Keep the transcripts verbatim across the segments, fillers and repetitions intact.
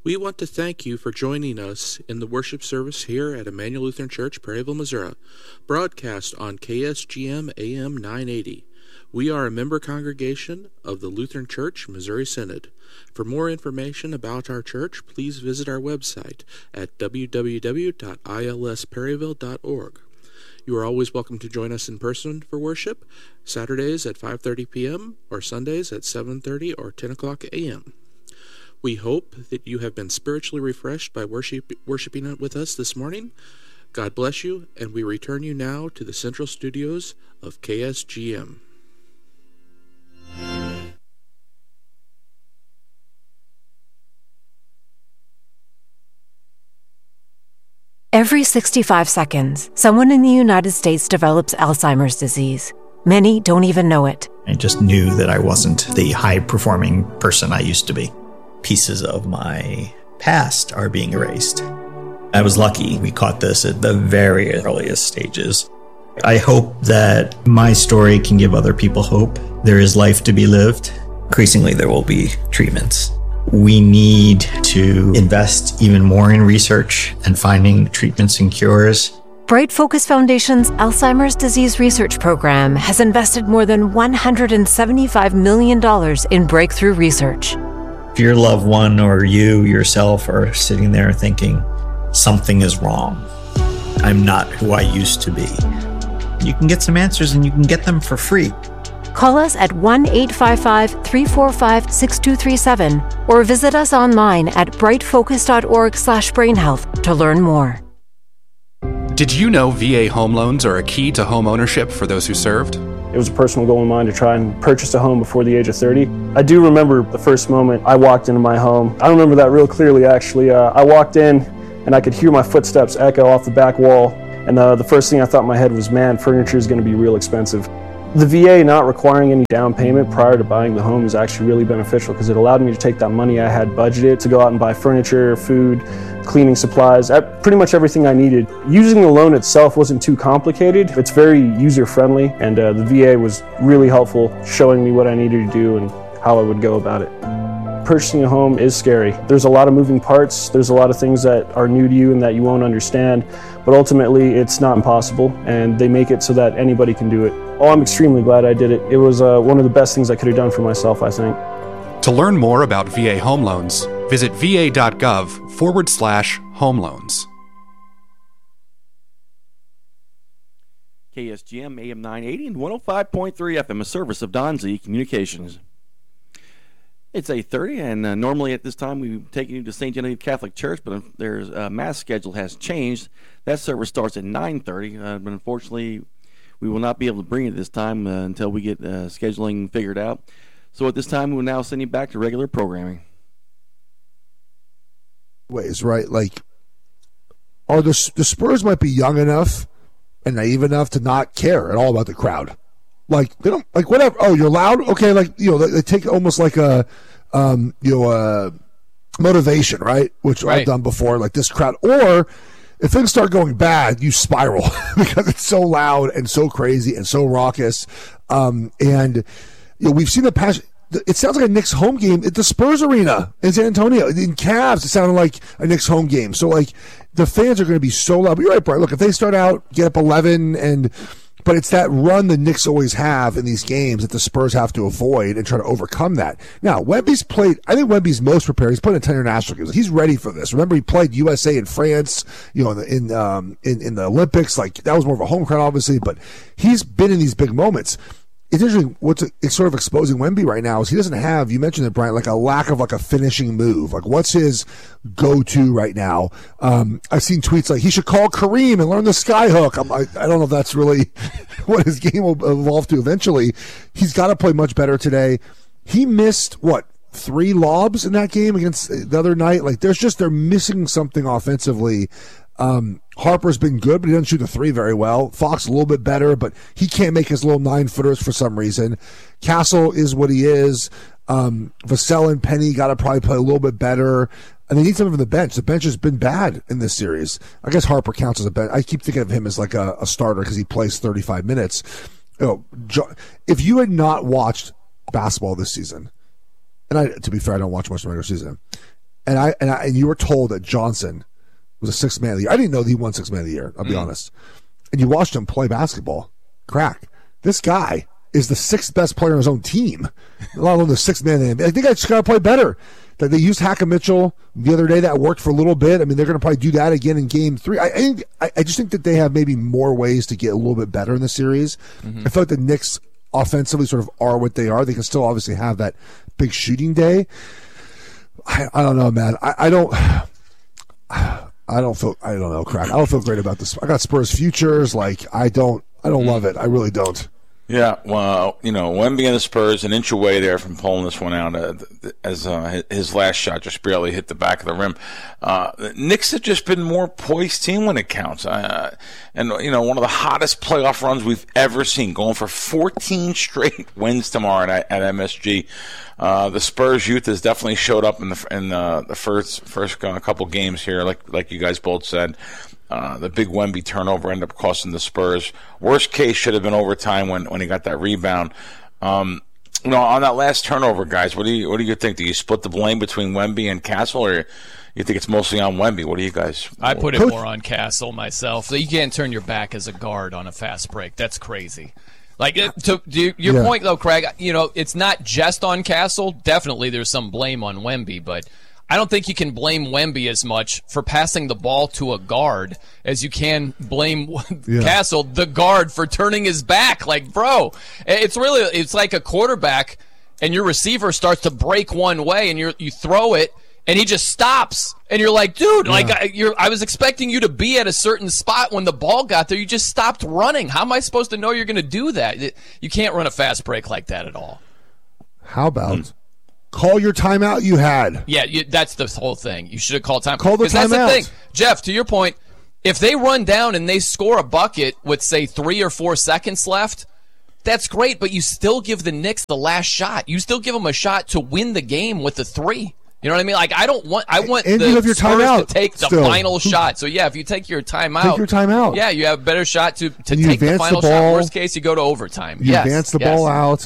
We want to thank you for joining us in the worship service here at Emmanuel Lutheran Church, Prairieville, Missouri, broadcast on K S G M A M nine eighty. We are a member congregation of the Lutheran Church Missouri Synod. For more information about our church, please visit our website at w w w dot i l s prairieville dot org. You are always welcome to join us in person for worship, Saturdays at five thirty p.m. or Sundays at seven thirty or ten o'clock a.m. We hope that you have been spiritually refreshed by worship, worshiping with us this morning. God bless you, and we return you now to the central studios of K S G M. Every sixty-five seconds, someone in the United States develops Alzheimer's disease. Many don't even know it. I just knew that I wasn't the high-performing person I used to be. Pieces of my past are being erased. I was lucky we caught this at the very earliest stages. I hope that my story can give other people hope. There is life to be lived. Increasingly, there will be treatments. We need to invest even more in research and finding treatments and cures. Bright Focus Foundation's Alzheimer's Disease Research Program has invested more than one hundred seventy-five million dollars in breakthrough research. If your loved one or you yourself are sitting there thinking, something is wrong, I'm not who I used to be, you can get some answers and you can get them for free. Call us at one eight five five, three four five, six two three seven or visit us online at bright focus dot org slash brain health to learn more. Did you know V A home loans are a key to home ownership for those who served? It was a personal goal of mine to try and purchase a home before the age of thirty. I do remember the first moment I walked into my home. I remember that real clearly, actually. Uh, I walked in and I could hear my footsteps echo off the back wall. And uh, the first thing I thought in my head was, man, furniture is going to be real expensive. The V A not requiring any down payment prior to buying the home is actually really beneficial because it allowed me to take that money I had budgeted to go out and buy furniture, food, cleaning supplies, pretty much everything I needed. Using the loan itself wasn't too complicated. It's very user-friendly, and uh, the V A was really helpful, showing me what I needed to do and how I would go about it. Purchasing a home is scary. There's a lot of moving parts. There's a lot of things that are new to you and that you won't understand, but ultimately it's not impossible, and they make it so that anybody can do it. Oh, I'm extremely glad I did it. It was uh, one of the best things I could have done for myself, I think. To learn more about V A home loans, visit va.gov forward slash home loans. K S G M A M nine eighty and one oh five point three F M, a service of Don Z Communications. It's eight thirty, and uh, normally at this time we've taken you to Saint Genevieve Catholic Church, but their uh, mass schedule has changed. That service starts at nine thirty, uh, but unfortunately we will not be able to bring it this time uh, until we get uh, scheduling figured out. So at this time, we will now send you back to regular programming. Ways, right? Like, are the, the Spurs might be young enough and naive enough to not care at all about the crowd. Like, they don't, like, whatever. Oh, you're loud? Okay, like, you know, they, they take almost like a, um, you know, uh, motivation, right? Which right. I've done before, like this crowd. Or if things start going bad, you spiral because it's so loud and so crazy and so raucous. Um, and, you know, we've seen the past. It sounds like a Knicks home game at the Spurs Arena in San Antonio. In Cavs, it sounded like a Knicks home game. So, like, the fans are going to be so loud. But you're right, Brian. Look, if they start out, get up eleven, and but it's that run the Knicks always have in these games that the Spurs have to avoid and try to overcome that. Now, Wemby's played. I think Wemby's most prepared. He's played in ten international games. He's ready for this. Remember, he played U S A in France. You know, in the, in, um, in in the Olympics. Like, that was more of a home crowd, obviously. But he's been in these big moments. It's interesting. What's it's sort of exposing Wemby right now is he doesn't have, you mentioned it, Brian, like a lack of like a finishing move. Like, what's his go-to right now? Um, I've seen tweets like he should call Kareem and learn the sky hook. I'm, I, I don't know if that's really what his game will evolve to eventually. He's got to play much better today. He missed, what, three lobs in that game against the other night? Like, there's just, they're missing something offensively. Um, Harper's been good, but he doesn't shoot the three very well. Fox a little bit better, but he can't make his little nine-footers for some reason. Castle is what he is. Um, Vassell and Penny got to probably play a little bit better. And they need something from the bench. The bench has been bad in this series. I guess Harper counts as a bench. I keep thinking of him as like a, a starter because he plays thirty-five minutes. You know, if you had not watched basketball this season, and I, to be fair, I don't watch much of the regular season, and I and I and you were told that Johnson was a sixth man of the year. I didn't know that he won sixth man of the year. I'll be mm. honest. And you watched him play basketball. Crack. This guy is the sixth best player on his own team, let alone the sixth man. I think I just got to play better. That they used Hackett Mitchell the other day. That worked for a little bit. I mean, they're going to probably do that again in game three. I, I think I, I just think that they have maybe more ways to get a little bit better in the series. Mm-hmm. I feel like the Knicks offensively sort of are what they are. They can still obviously have that big shooting day. I, I don't know, man. I, I don't. I don't feel. I don't know, Crack. I don't feel great about this. I got Spurs futures. Like I don't. I don't mm-hmm. love it. I really don't. Yeah, well, you know, Wemby and the Spurs an inch away there from pulling this one out uh, as uh, his last shot just barely hit the back of the rim. Uh, the Knicks have just been more poised team when it counts. Uh, and, you know, one of the hottest playoff runs we've ever seen, going for fourteen straight wins tomorrow at, at M S G. Uh, the Spurs youth has definitely showed up in the in the, the first first uh, couple games here, like like you guys both said. Uh, the big Wemby turnover ended up costing the Spurs. Worst case should have been overtime when, when he got that rebound. Um, you know, on that last turnover, guys, what do you what do you think? Do you split the blame between Wemby and Castle, or you think it's mostly on Wemby? What do you guys? I put it more on Castle myself. You can't turn your back as a guard on a fast break. That's crazy. Like, to, to your yeah. point, though, Craig, you know, it's not just on Castle. Definitely there's some blame on Wemby, but I don't think you can blame Wemby as much for passing the ball to a guard as you can blame yeah. Castle, the guard, for turning his back. Like, bro, it's really, it's like a quarterback and your receiver starts to break one way and you you throw it and he just stops. And you're like, dude, yeah. like I, you're, I was expecting you to be at a certain spot when the ball got there. You just stopped running. How am I supposed to know you're going to do that? You can't run a fast break like that at all. How about mm. call your timeout you had? Yeah, you, that's the whole thing. You should have called time. Call the timeout. That's the thing. Jeff, to your point, if they run down and they score a bucket with, say, three or four seconds left, that's great, but you still give the Knicks the last shot. You still give them a shot to win the game with the three. You know what I mean? Like, I don't want I want and the you have your Spurs timeout to take the still. final shot. So, yeah, if you take your timeout. Take your timeout. Yeah, you have a better shot to, to take the final the shot. Worst case, you go to overtime. You yes, advance the yes. ball out.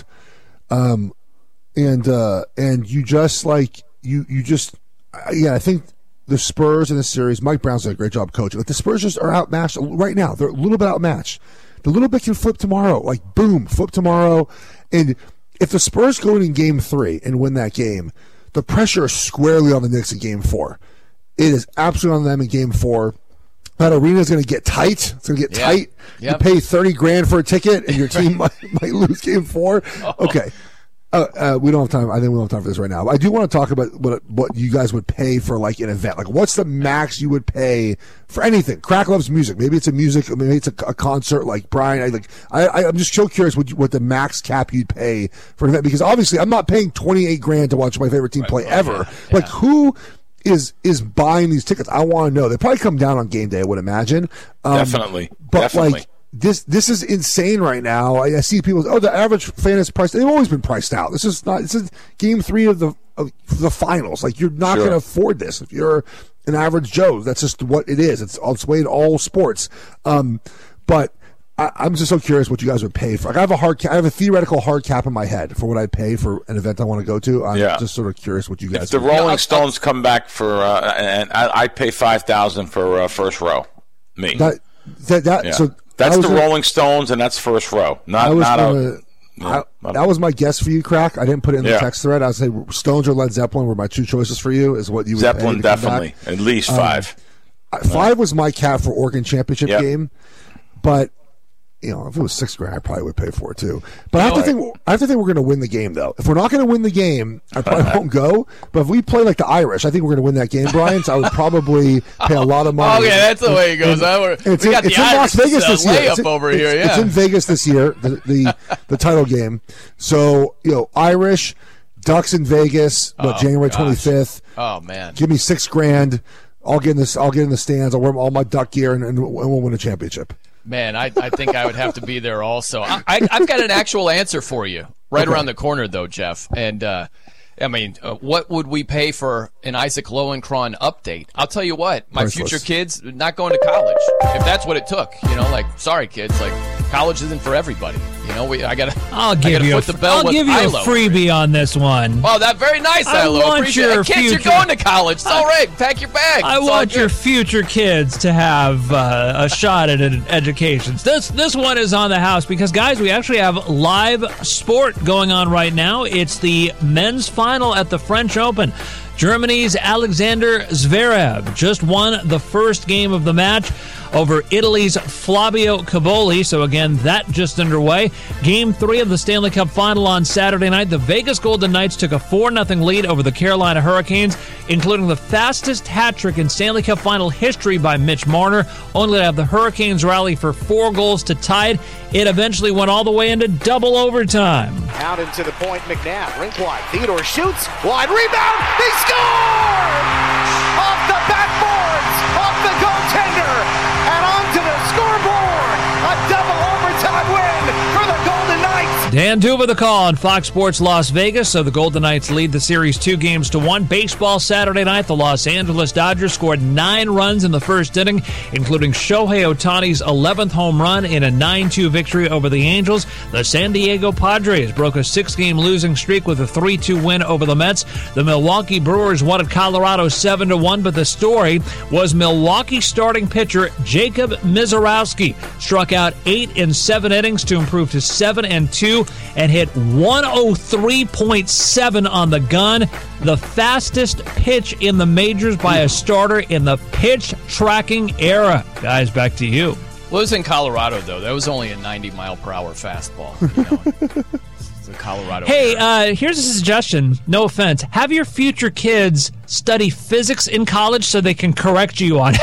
Um, and uh, and you just, like, you, you just, yeah, I think the Spurs in the series, Mike Brown's done a great job coaching. Like, the Spurs just are outmatched right now. They're a little bit outmatched. The little bit can flip tomorrow. Like, boom, flip tomorrow. And if the Spurs go in game three and win that game, the pressure is squarely on the Knicks in game four. It is absolutely on them in game four. That arena is going to get tight. It's going to get yeah. tight. Yep. You pay thirty grand for a ticket, and your team might, might lose game four. Oh. Okay. Uh, uh, we don't have time. I think we don't have time for this right now. But I do want to talk about what what you guys would pay for, like, an event. Like, what's the max you would pay for anything? Crack loves music. Maybe it's a music. Maybe it's a, a concert. Like Brian, I like. I, I I'm just so curious what you, what the max cap you'd pay for an event, because obviously I'm not paying twenty-eight grand to watch my favorite team right, play right, ever. Yeah, yeah. Like, who is is buying these tickets? I want to know. They probably come down on game day, I would imagine. Um, Definitely. But Definitely. like. This this is insane right now. I, I see people. Oh, the average fan is priced. They've always been priced out. This is not. This is game three of the of the finals. Like, you're not sure. going to afford this if you're an average Joe. That's just what it is. It's it's way in all sports. Um, but I, I'm just so curious what you guys would pay for. Like, I have a hard. Cap, I have a theoretical hard cap in my head for what I'd pay for an event I want to go to. I'm yeah. just sort of curious what you guys. If the would Rolling yeah, Stones come back for, uh, and I, I'd pay five thousand for uh, first row. Me. That that, that yeah. so. That's the gonna, Rolling Stones, and that's first row. Not, I was not gonna, a. I, I, that was my guess for you, Crack. I didn't put it in the yeah. text thread. I would say Stones or Led Zeppelin were my two choices for you. Is what you would Zeppelin pay to definitely at least five. Um, five was my cap for Oregon championship yep. game, but. You know, if it was six grand, I probably would pay for it too. But I have, to think, I have to think we're going to win the game, though. If we're not going to win the game, I probably won't go. But if we play like the Irish, I think we're going to win that game, Brian. So I would probably pay a lot of money. Oh, yeah, that's the way it goes. And, and it's we in, got the it's Irish in Las Vegas uh, this year. layup It's in, over it's, here, yeah. It's in Vegas this year, the, the, the title game. So, you know, Irish, Ducks in Vegas, what, oh, January gosh. twenty-fifth. Oh, man. Give me six grand. I'll get in this. I'll get in the stands. I'll wear all my Duck gear, and, and we'll win a championship. Man, I, I think I would have to be there also. I, I, I've got an actual answer for you right okay. around the corner, though, Jeff. And, uh, I mean, uh, what would we pay for an Isaac Lowenkron update? I'll tell you what, my Priceless. future kids not going to college, if that's what it took. You know, like, sorry, kids, like, college isn't for everybody. You know, we I gotta. I'll I give gotta you. Foot A, the bill I'll with give you Ilo. a freebie on this one. Oh, that very nice, I Ilo. want Appreciate your it. Kids, future- you're going to college. It's all right. Pack your bag. I It's all want good. your future kids to have uh, a shot at an education. This this one is on the house because, guys, we actually have live sport going on right now. It's the men's final at the French Open. Germany's Alexander Zverev just won the first game of the match over Italy's Flavio Cavoli. So again, that just underway. Game three of the Stanley Cup Final on Saturday night. The Vegas Golden Knights took a four nothing lead over the Carolina Hurricanes, including the fastest hat trick in Stanley Cup Final history by Mitch Marner, only to have the Hurricanes rally for four goals to tie it. It eventually went all the way into double overtime. Out into the point, McNabb, rink wide. Theodore shoots, wide rebound, they score! Off the backboards, off the goaltender, and onto the scoreboard. A double overtime win for the Golden Knights. Dan Duva the call on Fox Sports Las Vegas. So the Golden Knights lead the series two games to one. Baseball Saturday night, the Los Angeles Dodgers scored nine runs in the first inning, including Shohei Ohtani's eleventh home run in a nine two victory over the Angels. The San Diego Padres broke a six-game losing streak with a three two win over the Mets. The Milwaukee Brewers won at Colorado seven to one, but the story was Milwaukee starting pitcher Jacob Mizorowski struck out eight in seven innings to improve to seven and two and hit one oh three point seven on the gun, the fastest pitch in the majors by a starter in the pitch tracking era. Guys, back to you. Well, it was in Colorado, though. That was only a ninety mile per hour fastball. You know? It's the Colorado. Hey, area. uh, here's a suggestion. No offense. Have your future kids study physics in college so they can correct you on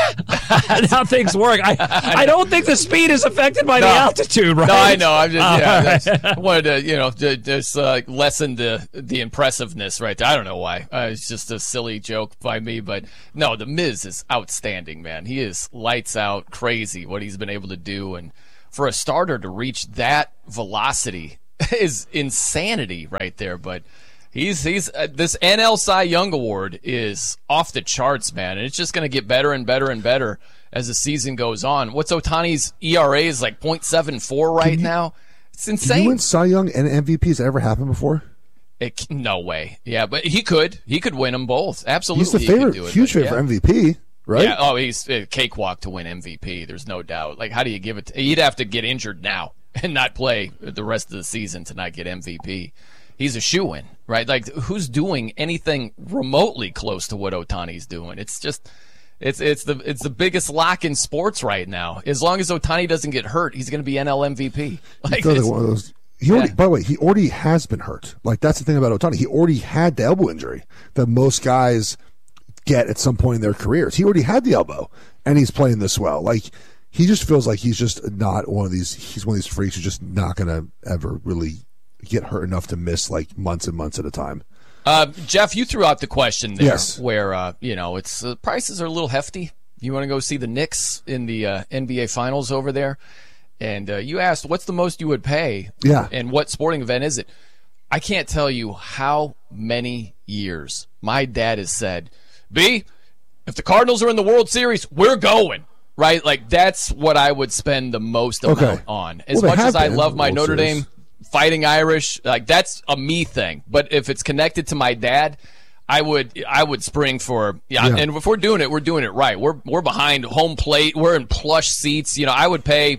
how things work. I, I don't think the speed is affected by No. the altitude, right? No, I know. I'm just yeah, All that's- right. wanted to you know to, just uh, lessen the the impressiveness right there. I don't know why. Uh, it's just a silly joke by me, but no, the Miz is outstanding, man. He is lights out, crazy what he's been able to do, and for a starter to reach that velocity is insanity right there. But he's he's uh, this N L Cy Young Award is off the charts, man, and it's just going to get better and better and better as the season goes on. What's Ohtani's E R A is like point seven four right you- now. It's Did insane. you win Cy Young and M V P? Has that ever happened before? It, no way. Yeah, but he could. He could win them both. Absolutely. He's the he could favorite, do it, huge but favorite yeah. for M V P, right? Yeah. Oh, he's a cakewalk to win M V P. There's no doubt. Like, how do you give it? To, he'd have to get injured now and not play the rest of the season to not get M V P. He's a shoo-in, right? Like, who's doing anything remotely close to what Ohtani's doing? It's just, it's it's the it's the biggest lock in sports right now. As long as Ohtani doesn't get hurt, he's going to be N L M V P. Like, He's like it's- one of those. He already, Yeah. by the way, he already has been hurt. Like, that's the thing about Ohtani. He already had the elbow injury that most guys get at some point in their careers. He already had the elbow, and he's playing this well. Like, he just feels like he's just not one of these. He's one of these freaks who's just not going to ever really get hurt enough to miss like months and months at a time. Uh, Jeff, you threw out the question there, Yes. where uh, you know it's uh, prices are a little hefty. You want to go see the Knicks in the uh, N B A Finals over there, and uh, you asked what's the most you would pay, Yeah. and what sporting event is it? I can't tell you how many years my dad has said, "B, if the Cardinals are in the World Series, we're going." Right, like that's what I would spend the most amount Okay. on. As Well, they much have as I been in love the my World Notre Series. Dame Fighting Irish, like that's a me thing. But if it's connected to my dad, I would I would spring for yeah, Yeah. and if we're doing it, we're doing it right. We're we're behind home plate, we're in plush seats. You know, I would pay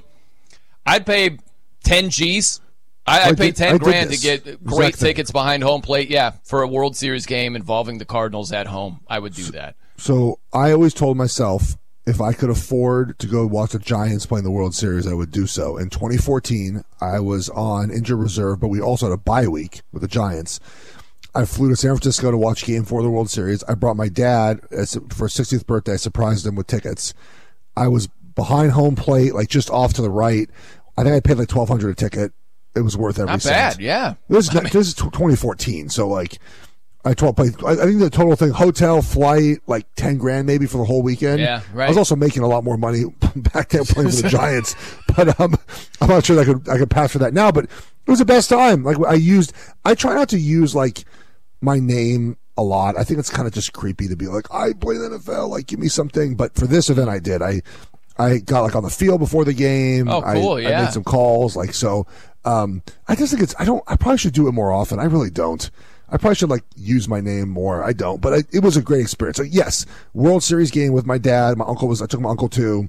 I'd pay ten G's. I, I I'd pay did- I ten did grand to this get exact great thing. tickets behind home plate, yeah, for a World Series game involving the Cardinals at home. I would do that. So I always told myself if I could afford to go watch the Giants play in the World Series, I would do so. In twenty fourteen, I was on injured reserve, but we also had a bye week with the Giants. I flew to San Francisco to watch Game Four of the World Series. I brought my dad as- for his sixtieth birthday. I surprised him with tickets. I was behind home plate, like just off to the right. I think I paid like twelve hundred a ticket. It was worth every Not cent. bad, yeah. This is, this is twenty fourteen, so like I told I I think the total thing, hotel, flight, like ten grand maybe for the whole weekend. Yeah, right. I was also making a lot more money back then playing for the Giants, but um, I'm not sure that I could I could pass for that now. But it was the best time. Like I used, I try not to use like my name a lot. I think it's kind of just creepy to be like I play the N F L, like give me something. But for this event, I did. I I got like on the field before the game. Oh, cool! I, yeah, I made some calls. Like so, um, I just think it's. I don't. I probably should do it more often. I really don't. I probably should like use my name more. I don't, but I, it was a great experience. So yes, World Series game with my dad. My uncle was. I took my uncle too.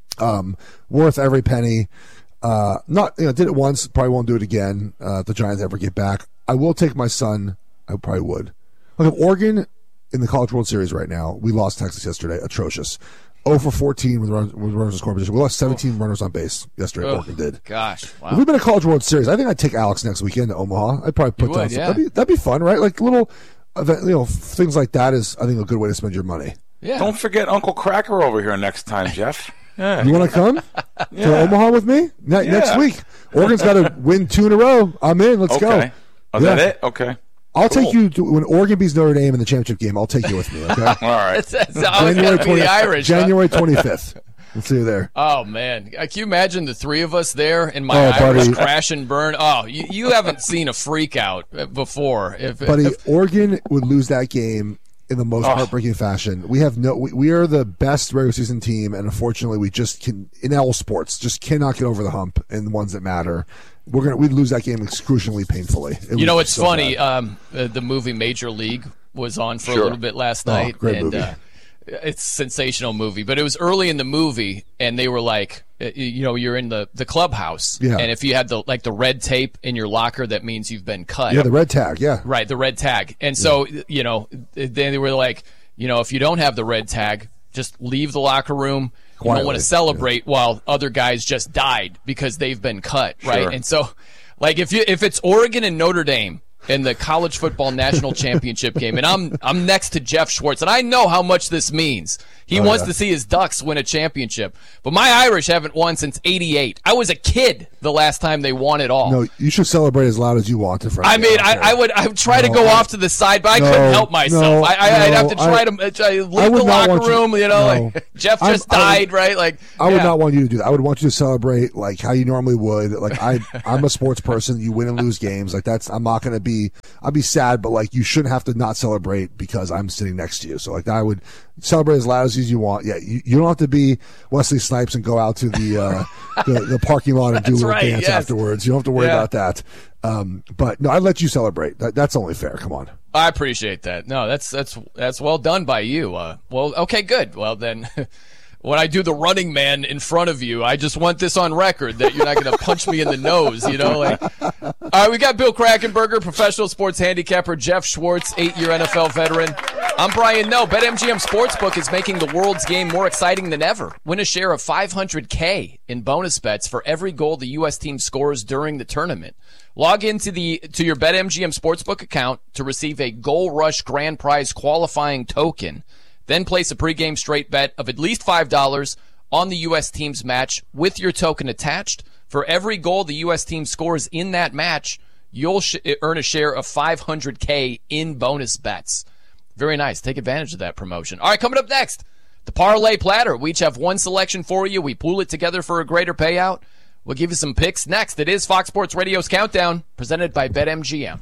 Um, worth every penny. Uh, not you know did it once. Probably won't do it again. Uh, if the Giants ever get back, I will take my son. I probably would. Look, if Oregon in the College World Series right now, we lost Texas yesterday. Atrocious. oh for fourteen with runners, with runners in scoring position. We lost seventeen oh. runners on base yesterday. Oh, Oregon did. Gosh, wow. If we've been a College World Series, I think I'd take Alex next weekend to Omaha. I'd probably put you down would, some. Yeah. That'd be that'd be fun, right? Like little, you know, things like that is I think a good way to spend your money. Yeah. Don't forget Uncle Cracker over here next time, Jeff. Yeah. You want to come yeah. to Omaha with me ne- yeah. next week? Oregon's got to win two in a row. I'm in. Let's okay. go. Okay. Oh, is yeah. that it? Okay. I'll cool. take you to, when Oregon beats Notre Dame in the championship game. I'll take you with me. Okay. All right. It's, it's January twentieth. Irish, January huh? twenty-fifth. We'll see you there. Oh man, can you imagine the three of us there in my oh, Irish buddy. crash and burn? Oh, you, you haven't seen a freak out before. If, Buddy, if, Oregon would lose that game in the most oh. heartbreaking fashion. We have no, we, we are the best regular season team, and unfortunately, we just can in all sports just cannot get over the hump in the ones that matter. We're gonna we'd lose that game excruciatingly painfully. It you know, it's so funny. Um, uh, the movie Major League was on for sure. a little bit last night, oh, great and movie. Uh, it's a sensational movie. But it was early in the movie, and they were like, uh, you know, you're in the, the clubhouse, yeah. and if you had the like the red tape in your locker, that means you've been cut. Yeah, the red tag. Yeah, right, the red tag. And so, yeah. you know, then they were like, you know, if you don't have the red tag, just leave the locker room. You don't want to celebrate yeah. while other guys just died because they've been cut, right? Sure. And so, like, if you if it's Oregon and Notre Dame in the college football national championship game, and I'm I'm next to Jeff Schwartz, and I know how much this means. He oh, wants yeah. to see his Ducks win a championship, but my Irish haven't won since eighty-eight. I was a kid the last time they won it all. No, you should celebrate as loud as you want to. I mean, I, I would I would try no, to go I, off to the side, but I no, couldn't help myself. No, I, I, I'd have to try I, to uh, try, leave the locker room. You, you know, no. like Jeff just I'm, died, would, right? Like I would yeah. not want you to do that. I would want you to celebrate like how you normally would. Like I, I'm a sports person. You win and lose games. Like that's. I'm not going to be. I'll be sad, but like you shouldn't have to not celebrate because I'm sitting next to you. So like I would celebrate as loud as you want. Yeah, you, you don't have to be Wesley Snipes and go out to the uh, the, the parking lot and do a little right, dance yes. afterwards. You don't have to worry yeah. about that. Um, but no, I'd let you celebrate. That, that's only fair. Come on. I appreciate that. No, that's that's that's well done by you. Uh, well, okay, good. Well then. When I do the running man in front of you, I just want this on record that you're not going to punch me in the nose, you know? Like, all right, we got Bill Krackomberger, professional sports handicapper, Jeff Schwartz, eight-year N F L veteran. I'm Brian Noe. BetMGM Sportsbook is making the world's game more exciting than ever. Win a share of five hundred K in bonus bets for every goal the U S team scores during the tournament. Log into the to your BetMGM Sportsbook account to receive a Goal Rush Grand Prize qualifying token. Then place a pregame straight bet of at least five dollars on the U S team's match with your token attached. For every goal the U S team scores in that match, you'll sh- earn a share of five hundred K in bonus bets. Very nice. Take advantage of that promotion. All right, coming up next, the Parlay Platter. We each have one selection for you. We pool it together for a greater payout. We'll give you some picks next. It is Fox Sports Radio's Countdown, presented by BetMGM.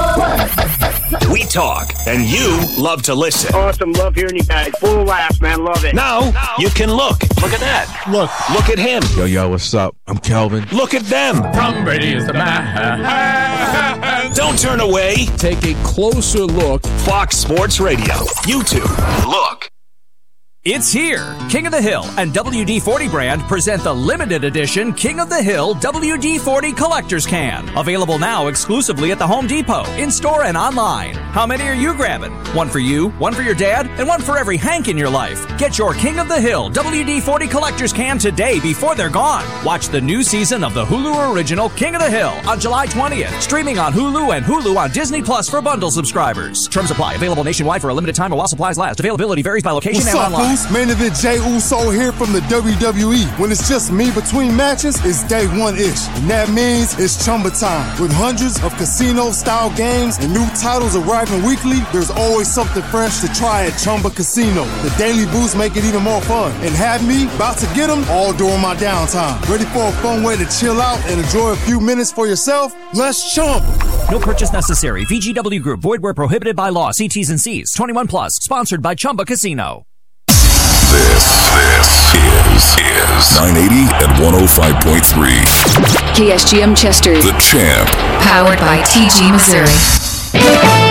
We talk, and you love to listen. Awesome. Love hearing you guys. Full of laughs, man. Love it. Now, now you can look. Look at that. Look. Look at him. Yo, yo, what's up? I'm Kelvin. Look at them. Tom Brady is the man. Don't turn away. Take a closer look. Fox Sports Radio. YouTube. Look. It's here. King of the Hill and W D forty brand present the limited edition King of the Hill W D forty Collector's Can. Available now exclusively at the Home Depot, in-store and online. How many are you grabbing? One for you, one for your dad, and one for every Hank in your life. Get your King of the Hill W D forty Collector's Can today before they're gone. Watch the new season of the Hulu original King of the Hill on July twentieth. Streaming on Hulu and Hulu on Disney Plus for bundle subscribers. Terms apply. Available nationwide for a limited time or while supplies last. Availability varies by location What's and up, online. Boost? Main event Jey Uso here from the W W E. When it's just me between matches, it's day one-ish. And that means it's Chumba time. With hundreds of casino-style games and new titles arriving weekly, there's always something fresh to try at Chumba Casino. The daily boosts make it even more fun. And have me about to get them all during my downtime. Ready for a fun way to chill out and enjoy a few minutes for yourself? Let's Chumba. No purchase necessary. V G W Group. Void where prohibited by law. See T's and C's. twenty-one plus. Sponsored by Chumba Casino. This, this is is nine eighty and one oh five point three. K S G M Chester. The Champ. Powered by T G Missouri.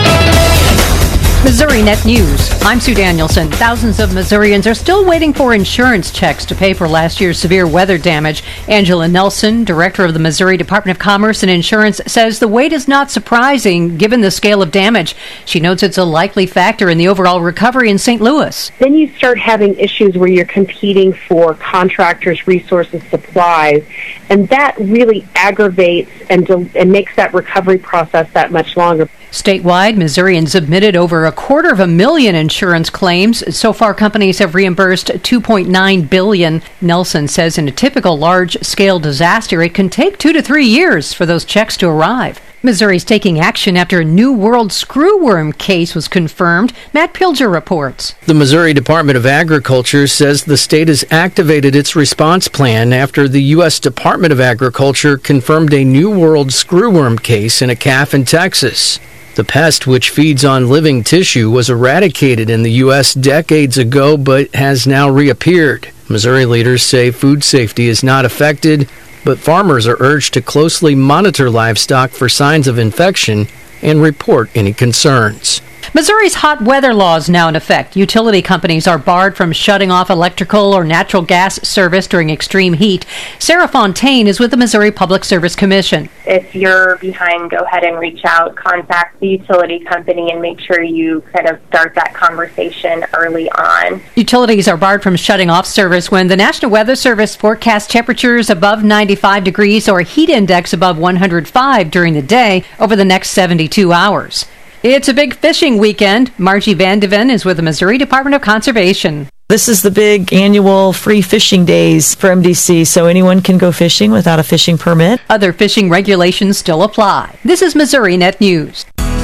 Missouri Net News. I'm Sue Danielson. Thousands of Missourians are still waiting for insurance checks to pay for last year's severe weather damage. Angela Nelson, director of the Missouri Department of Commerce and Insurance, says the wait is not surprising given the scale of damage. She notes it's a likely factor in the overall recovery in Saint Louis. Then you start having issues where you're competing for contractors, resources, supplies, and that really aggravates and, de- and makes that recovery process that much longer. Statewide, Missourians submitted over a quarter of a million insurance claims. So far, companies have reimbursed two point nine billion dollars. Nelson says in a typical large-scale disaster, it can take two to three years for those checks to arrive. Missouri's taking action after a New World screwworm case was confirmed. Matt Pilger reports. The Missouri Department of Agriculture says the state has activated its response plan after the U S Department of Agriculture confirmed a New World screwworm case in a calf in Texas. The pest, which feeds on living tissue, was eradicated in the U S decades ago but has now reappeared. Missouri leaders say food safety is not affected, but farmers are urged to closely monitor livestock for signs of infection and report any concerns. Missouri's hot weather law is now in effect. Utility companies are barred from shutting off electrical or natural gas service during extreme heat. Sarah Fontaine is with the Missouri Public Service Commission. If you're behind, go ahead and reach out, contact the utility company, and make sure you kind of start that conversation early on. Utilities are barred from shutting off service when the National Weather Service forecasts temperatures above ninety-five degrees or a heat index above one hundred five during the day over the next seventy-two hours. It's a big fishing weekend. Margie Vandeven is with the Missouri Department of Conservation. This is the big annual free fishing days for M D C, so anyone can go fishing without a fishing permit. Other fishing regulations still apply. This is Missouri Net News.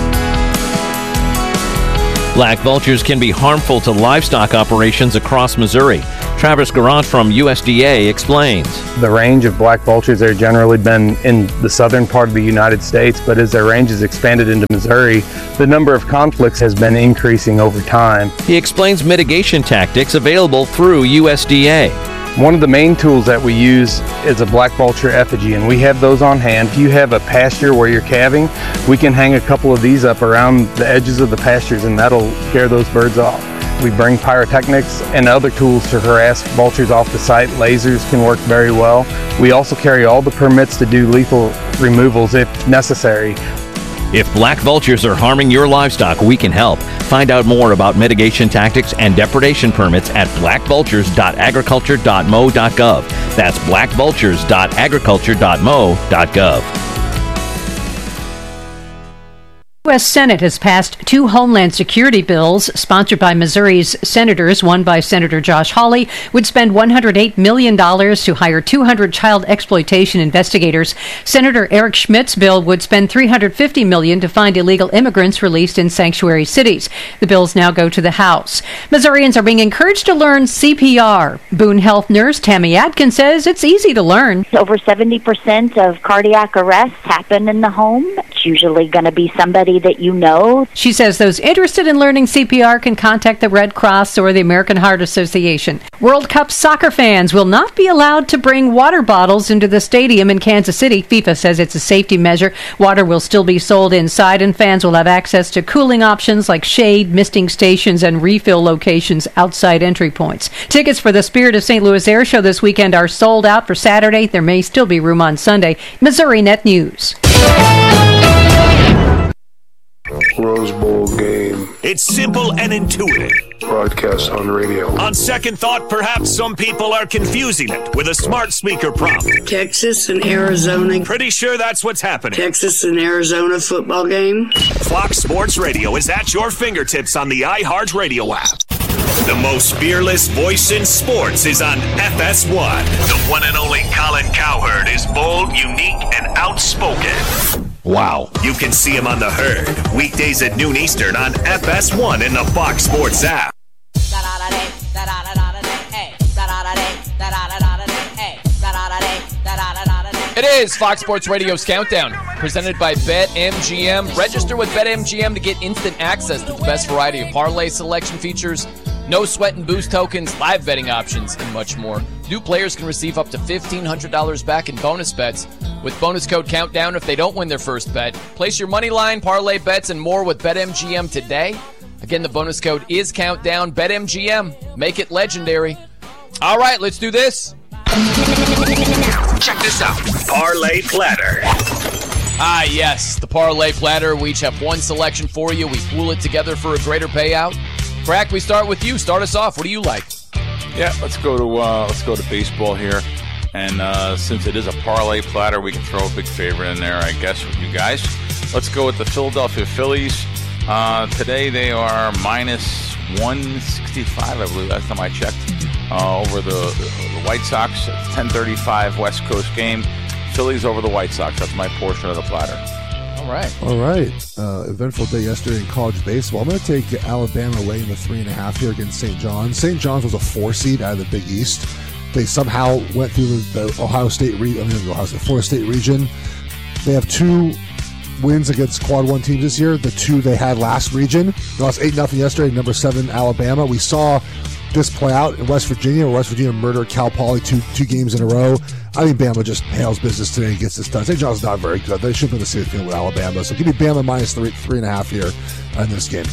Black vultures can be harmful to livestock operations across Missouri. Travis Garant from U S D A explains. The range of black vultures have generally been in the southern part of the United States, but as their range has expanded into Missouri, the number of conflicts has been increasing over time. He explains mitigation tactics available through U S D A. One of the main tools that we use is a black vulture effigy, and we have those on hand. If you have a pasture where you're calving, we can hang a couple of these up around the edges of the pastures, and that'll scare those birds off. We bring pyrotechnics and other tools to harass vultures off the site. Lasers can work very well. We also carry all the permits to do lethal removals if necessary. If black vultures are harming your livestock, we can help. Find out more about mitigation tactics and depredation permits at black vultures dot agriculture dot mo dot gov. That's black vultures dot agriculture dot mo dot gov. The U S Senate has passed two Homeland Security bills sponsored by Missouri's senators. One by Senator Josh Hawley would spend one hundred eight million dollars to hire two hundred child exploitation investigators. Senator Eric Schmidt's bill would spend three hundred fifty million dollars to find illegal immigrants released in sanctuary cities. The bills now go to the House. Missourians are being encouraged to learn C P R. Boone Health nurse Tammy Adkins says it's easy to learn. Over seventy percent of cardiac arrests happen in the home. It's usually going to be somebody that you know. She says those interested in learning C P R can contact the Red Cross or the American Heart Association. World Cup soccer fans will not be allowed to bring water bottles into the stadium in Kansas City. FIFA says it's a safety measure. Water will still be sold inside, and fans will have access to cooling options like shade, misting stations, and refill locations outside entry points. Tickets for the Spirit of Saint Louis Air Show this weekend are sold out for Saturday. There may still be room on Sunday. Missouri Net News. Rose Bowl game. It's simple and intuitive. Broadcast on radio. On second thought, perhaps some people are confusing it with a smart speaker prompt. Texas and Arizona. Pretty sure that's what's happening. Texas and Arizona football game. Fox Sports Radio is at your fingertips on the iHeart Radio app. The most fearless voice in sports is on F S one. The one and only Colin Cowherd is bold, unique, and outspoken. Wow. You can see him on The Herd, weekdays at noon Eastern on F S one in the Fox Sports app. It is Fox Sports Radio's Countdown, presented by BetMGM. Register with BetMGM to get instant access to the best variety of parlay selection features, No sweat and boost tokens, live betting options, and much more. New players can receive up to fifteen hundred dollars back in bonus bets with bonus code COUNTDOWN if they don't win their first bet. Place your money line, parlay bets, and more with BetMGM today. Again, the bonus code is COUNTDOWN. BetMGM. Make it legendary. All right, let's do this. Check this out. Parlay Platter. Ah, yes, the Parlay Platter. We each have one selection for you. We pool it together for a greater payout. Crack, we start with you. Start us off. What do you like? Yeah, let's go to uh, let's go to baseball here. And uh, since it is a Parlay Platter, we can throw a big favorite in there, I guess, with you guys. Let's go with the Philadelphia Phillies. Uh, today they are minus one sixty-five, I believe, last time I checked, uh, over the, the White Sox. ten thirty-five West Coast game. Phillies over the White Sox. That's my portion of the platter. All right. All right. Uh, eventful day yesterday in college baseball. I'm going to take Alabama away in the three and a half here against Saint John's. Saint John's was a four seed out of the Big East. They somehow went through the, the Ohio State region. I mean, the Ohio State, Florida State region. They have two wins against quad one teams this year. The two they had last region. They lost eight nothing yesterday. Number seven Alabama. We saw this play out in West Virginia, where West Virginia murdered Cal Poly two two games in a row. I think Bama just handles business today and gets this done. Saint John's not very good. They should have been the same field with Alabama. So give me Bama minus three three and a half here in this game.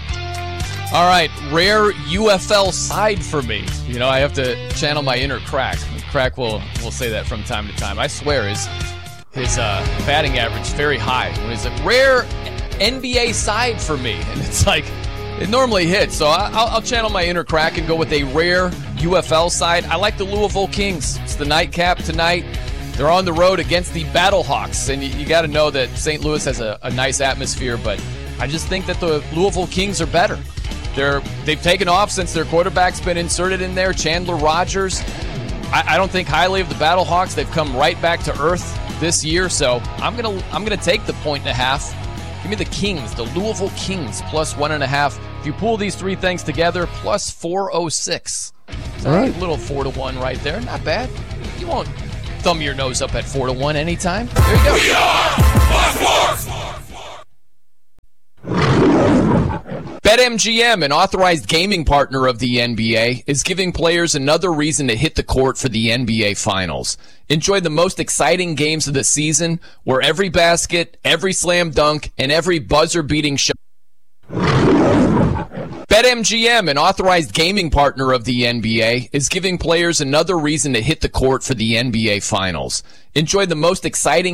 All right, rare U F L side for me. You know, I have to channel my inner Crack. Crack will will say that from time to time. I swear his his uh, batting average is very high. When he's a rare N B A side for me, and it's like it normally hits. So I, I'll, I'll channel my inner Crack and go with a rare U F L side. I like the Louisville Kings. It's the nightcap tonight. They're on the road against the Battlehawks, and you, you got to know that Saint Louis has a, a nice atmosphere, but I just think that the Louisville Kings are better. They're, they've taken off since their quarterback's been inserted in there, Chandler Rogers. I, I don't think highly of the Battlehawks. They've come right back to earth this year, so I'm gonna I'm gonna take the point and a half. Give me the Kings, the Louisville Kings, plus one and a half. If you pull these three things together, plus four oh six. So all right, a little four to one right there. Not bad. You won't thumb your nose up at four to one anytime. There you go. We are BetMGM, an authorized gaming partner of the N B A, is giving players another reason to hit the court for the N B A Finals. Enjoy the most exciting games of the season, where every basket, every slam dunk, and every buzzer-beating shot. BetMGM, an authorized gaming partner of the N B A, is giving players another reason to hit the court for the N B A Finals. Enjoy the most exciting